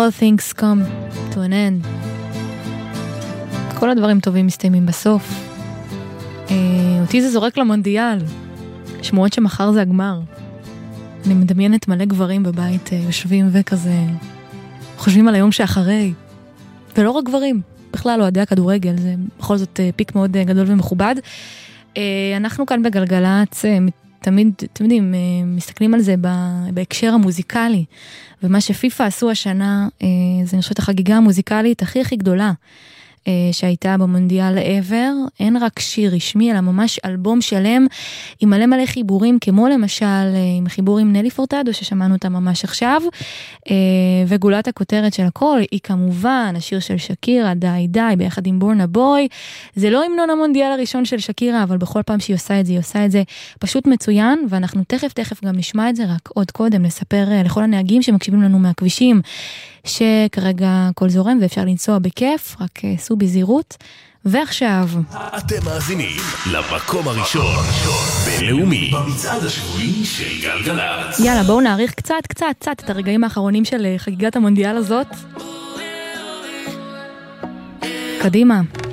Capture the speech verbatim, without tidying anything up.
all things come to an end. כל הדברים טובים מסתיימים בסוף. אה, אותי זה זורק למונדיאל. שמועות שמחר זה הגמר. אני מדמיינת מלא גברים בבית, אה, יושבים וכזה, חושבים על היום שאחרי. ולא רק גברים, בכלל אוהדי הכדורגל, זה בכל זאת אה, פיק מאוד אה, גדול ומכובד. אה, אנחנו כאן בגלגלצ, אה, תמיד, אתם יודעים, אה, מסתכלים על זה בהקשר המוזיקלי, ומה שפיפה עשו השנה, אה, זה אני חושבת החגיגה המוזיקלית הכי הכי גדולה, שהייתה במונדיאל ever, אין רק שיר רשמי, אלא ממש אלבום שלם, עם מלא מלא חיבורים, כמו למשל, עם חיבור עם נלי פורטדו, ששמענו אותה ממש עכשיו, וגולת הכותרת של הכל, היא כמובן, השיר של שקירה, די די, ביחד עם בורנה בוי, זה לא המנון המונדיאל הראשון של שקירה, אבל בכל פעם שהיא עושה את זה, היא עושה את זה פשוט מצוין, ואנחנו תכף תכף גם נשמע את זה, רק עוד קודם, לספר לכל הנהגים שמקשיבים לנו מהכבישים, שכרגע כל זורם ואפשר לנסוע בכיף, רק סעו בזהירות. ועכשיו אתם מאזינים למקום הראשון בינלאומי במצעד השבועי של גלגלצ. יאללה, בואו נעריך קצת קצת קצת את הרגעים האחרונים של חגיגת המונדיאל הזאת. קדימה.